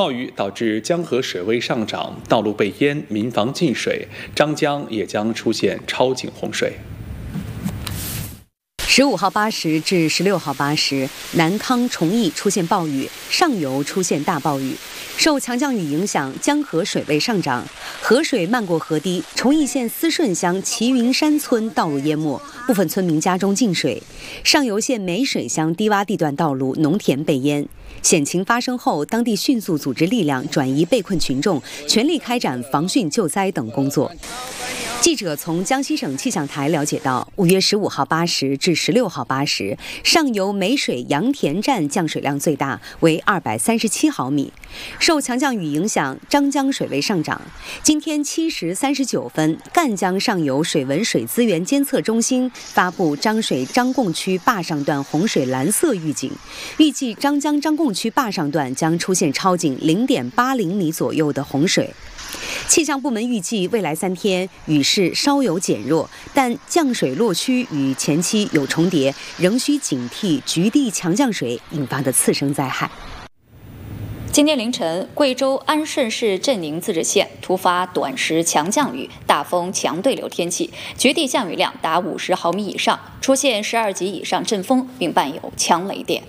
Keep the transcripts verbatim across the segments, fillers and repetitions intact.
暴雨导致江河水位上涨，道路被淹，民房进水，张江也将出现超警洪水。 十五号八时至十六号八时，南康、崇义出现暴雨，上游出现大暴雨。受强降雨影响，江河水位上涨，河水漫过河堤，崇义县思顺乡齐云山村道路淹没，部分村民家中进水。上游县美水乡低洼地段道路、农田被淹。险情发生后，当地迅速组织力量转移被困群众，全力开展防汛救灾等工作。记者从江西省气象台了解到，五月十五号八时至十六号八时，上游美水杨田站降水量最大，为二百三十七毫米。受强降雨影响，张江水位上涨。今天七时三十九分，赣江上游水文水资源监测中心发布张水张贡区坝上段洪水蓝色预警，预计张江张贡区坝上段将出现超警零点八零米左右的洪水。气象部门预计，未来三天雨势稍有减弱，但降水落区与前期有重叠，仍需警惕局地强降水引发的次生灾害。 今天凌晨，贵州安顺市镇宁自治县突发短时强降雨，大风强对流天气，局地降雨量达五十毫米以上，出现十二级以上阵风，并伴有强雷电。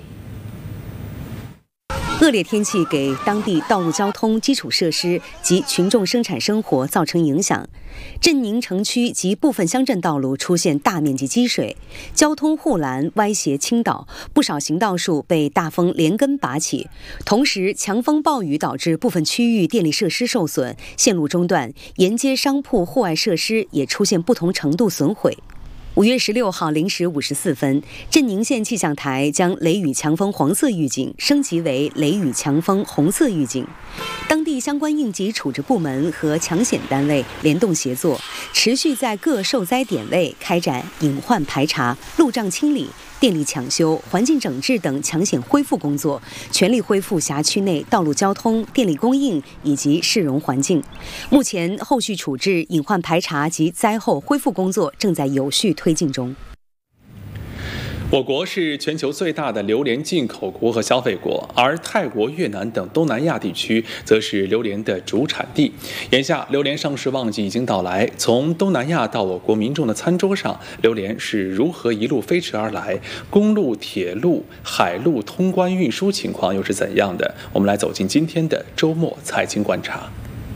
恶劣天气给当地道路交通、基础设施及群众生产生活造成影响。镇宁城区及部分乡镇道路出现大面积积水，交通护栏歪斜倾倒，不少行道树被大风连根拔起。同时，强风暴雨导致部分区域电力设施受损，线路中断，沿街商铺、户外设施也出现不同程度损毁。五月十六号零时五十四分，镇宁县气象台将雷雨强风黄色预警升级为雷雨强风红色预警。当地相关应急处置部门和抢险单位联动协作，持续在各受灾点位开展隐患排查、路障清理、电力抢修、环境整治等抢险恢复工作，全力恢复辖区内道路交通、电力供应以及市容环境。目前，后续处置、隐患排查及灾后恢复工作正在有序推进中。 我国是全球最大的榴莲进口国和消费国，而泰国、越南等东南亚地区则是榴莲的主产地。眼下，榴莲上市旺季已经到来，从东南亚到我国民众的餐桌上，榴莲是如何一路飞驰而来？公路、铁路、海路通关运输情况又是怎样的？我们来走进今天的周末财经观察。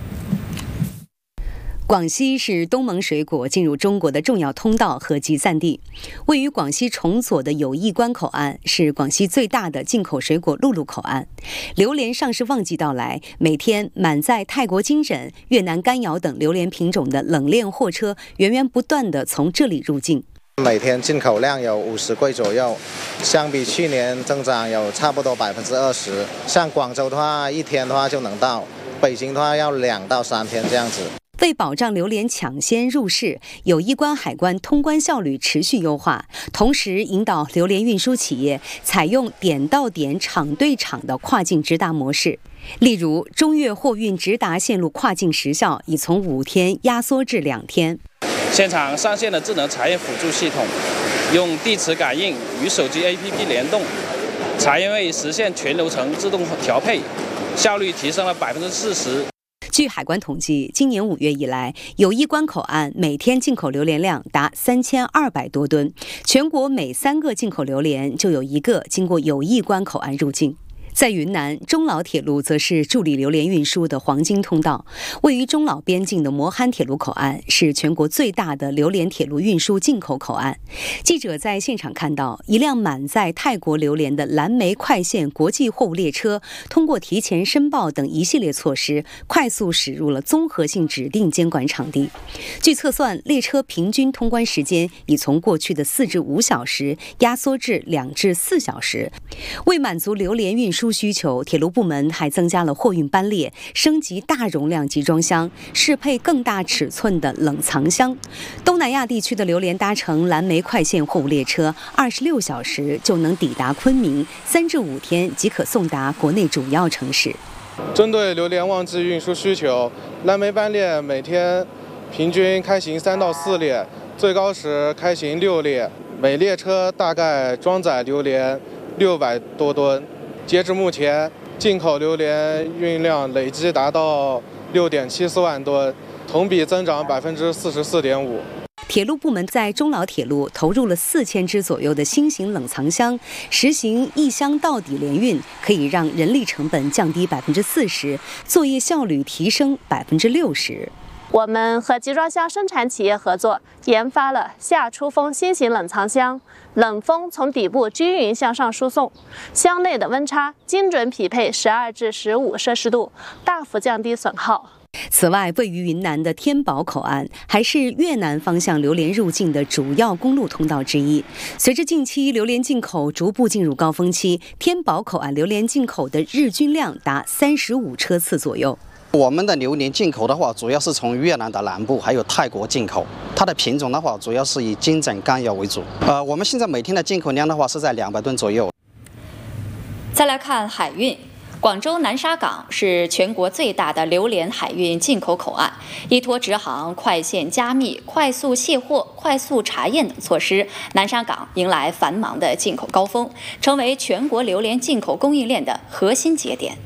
广西是东盟水果进入中国的重要通道和集散地。位于广西崇左的友谊关口岸是广西最大的进口水果陆路口岸。榴莲上市旺季到来，每天满载泰国金枕、越南干瑶等榴莲品种的冷链货车源源不断地从这里入境。 每天进口量有五十柜左右，相比去年增长有差不多百分之二十。像广州的话，一天的话就能到；北京的话要两到三天这样子。 为保障榴莲抢先入市，友谊关海关通关效率持续优化，同时引导榴莲运输企业采用点到点、厂对厂的跨境直达模式。例如，中越货运直达线路跨境时效已从五天压缩至两天。 现场上线的智能查验辅助系统，用地磁感应与手机 A P P 联动，查验位实现全流程自动调配，效率提升了百分之四十。 据海关统计，今年五月以来，友谊关口岸每天进口榴莲量达三千二百多吨，全国每三个进口榴莲就有一个经过友谊关口岸入境。在云南，中老铁路则是助力榴莲运输的黄金通道。位于中老边境的磨憨铁路口岸是全国最大的榴莲铁路运输进口口岸。记者在现场看到，一辆满载泰国榴莲的蓝莓快线国际货物列车，通过提前申报等一系列措施，快速驶入了综合性指定监管场地。据测算，列车平均通关时间已从过去的四至五小时压缩至两至四小时。为满足榴莲运输需求，铁路部门还增加了货运班列，升级大容量集装箱，适配更大尺寸的冷藏箱。东南亚地区的榴莲搭乘蓝莓快线货物列车，二十六小时就能抵达昆明，三至五天即可送达国内主要城市。 针对榴莲旺季运输需求，蓝莓班列每天平均开行三到四列，最高时开行六列，每列车大概装载榴莲六百多吨。截至目前， 进口榴莲运量累计达到六点七四万吨，同比增长百分之四十四点五。 铁路部门在中老铁路投入了四千只左右的新型冷藏箱，实行一箱到底联运，可以让人力成本降低百分之四十，作业效率提升百分之六十。 我们和集装箱生产企业合作，研发了夏出风新型冷藏箱，冷风从底部均匀向上输送，箱内的温差精准匹配十二至十五摄氏度，大幅降低损耗。 此外，位于云南的天宝口岸还是越南方向榴莲入境的主要公路通道之一。随着近期榴莲进口逐步进入高峰期，天宝口岸榴莲进口的日均量达三十五车次左右。 我们的榴莲进口的话，主要是从越南的南部还有泰国进口，它的品种的话，主要是以金盏干药为主。呃，我们现在每天的进口量的话是在两百吨左右。 再来看海运。广州南沙港是全国最大的榴莲海运进口口岸，依托直航、快线加密、快速卸货、快速查验等措施，南沙港迎来繁忙的进口高峰，成为全国榴莲进口供应链的核心节点。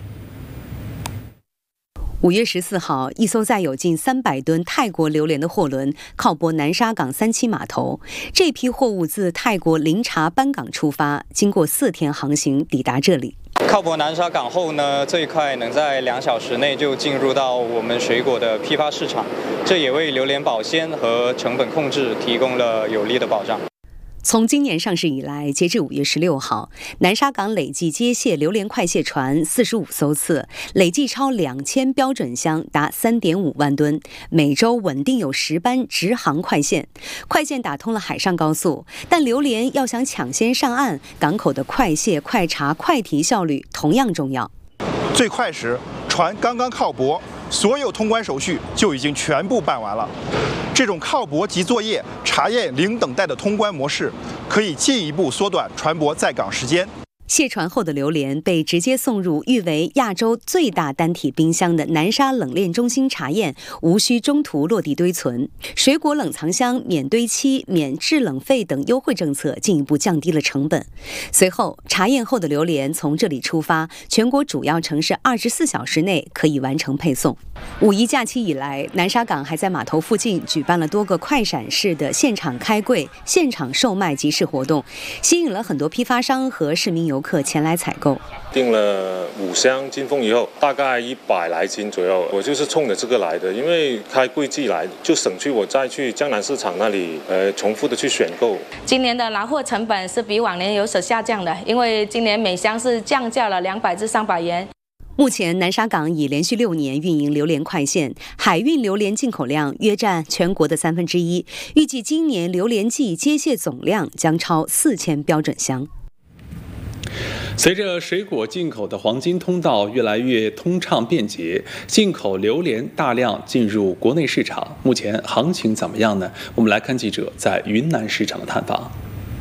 五月十四号，一艘载有近三百吨泰国榴莲的货轮靠泊南沙港三期码头。这批货物自泰国林察班港出发，经过四天航行抵达这里。 靠泊南沙港后呢，最快能在两小时内就进入到我们水果的批发市场，这也为榴莲保鲜和成本控制提供了有力的保障。 从今年上市以来，截至五月十六号，南沙港累计接卸榴莲快卸船四十五艘次，累计超两千标准箱达三点五万吨，每周稳定有十班直航快线。快线打通了海上高速，但榴莲要想抢先上岸，港口的快卸、快查、快提效率同样重要。 最快时，船刚刚靠泊，所有通关手续就已经全部办完了。这种靠泊即作业、查验零等待的通关模式，可以进一步缩短船舶在港时间。 卸船后的榴莲被直接送入誉为亚洲最大单体冰箱的南沙冷链中心查验，无需中途落地堆存。水果冷藏箱免堆期、免制冷费等优惠政策进一步降低了成本。随后，查验后的榴莲从这里出发，全国主要城市二十四小时内可以完成配送。五一假期以来，南沙港还在码头附近举办了多个快闪式的现场开柜、现场售卖集市活动，吸引了很多批发商和市民游客前来采购。 订了五箱金凤以后，大概一百来斤左右。我就是冲着这个来的，因为开柜季来，就省去我再去江南市场那里呃重复的去选购。 今年的拿货成本是比往年有所下降的，因为今年每箱是降价了两百至三百元。 目前，南沙港已连续六年运营榴莲快线，海运榴莲进口量约占全国的三分之一。预计今年榴莲季接卸总量将超四千标准箱。 随着水果进口的黄金通道越来越通畅便捷，进口榴莲大量进入国内市场，目前行情怎么样呢？我们来看记者在云南市场的探访。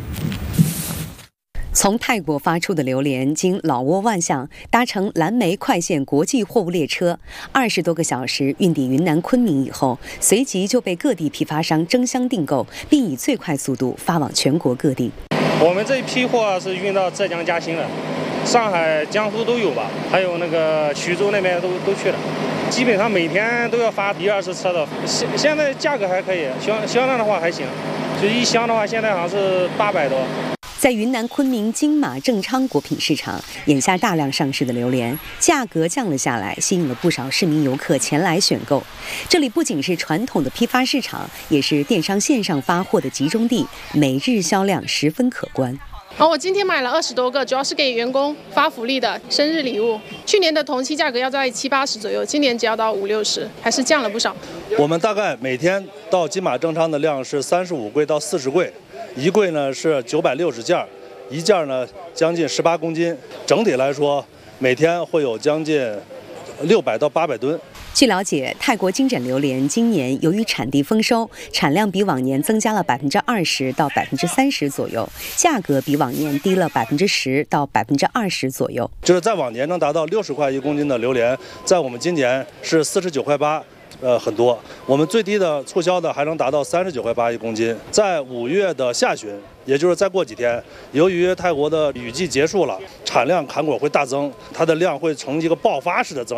从泰国发出的榴莲经老挝万象搭乘蓝莓快线国际货物列车，二十多个小时运抵云南昆明以后，随即就被各地批发商争相订购，并以最快速度发往全国各地。 我们这一批货是运到浙江嘉兴了，上海、江苏都有吧，还有那个徐州那边都都去了，基本上每天都要发一二十车的。现现在价格还可以，销销量的话还行，就一箱的话现在好像是八百多。 在云南昆明金马正昌果品市场，眼下大量上市的榴莲价格降了下来，吸引了不少市民游客前来选购。这里不仅是传统的批发市场，也是电商线上发货的集中地，每日销量十分可观。 哦，我今天买了二十多个，主要是给员工发福利的生日礼物。去年的同期价格要在七八十左右，今年只要到五六十，还是降了不少。 我们大概每天到金马正昌的量是三十五柜到四十柜。一柜呢是九百六十件，一件呢将近十八公斤，整体来说每天会有将近六百到八百吨。 据了解，泰国金枕榴莲今年由于产地丰收，产量比往年增加了百分之二十到百分之三十左右，价格比往年低了百分之十到百分之二十左右。 就是在往年能达到六十块一公斤的榴莲，在我们今年是四十九块八呃，很多，我们最低的促销的还能达到三十九块八一公斤。在五月的下旬，也就是再过几天，由于泰国的雨季结束了，产量砍果会大增，它的量会呈一个爆发式的增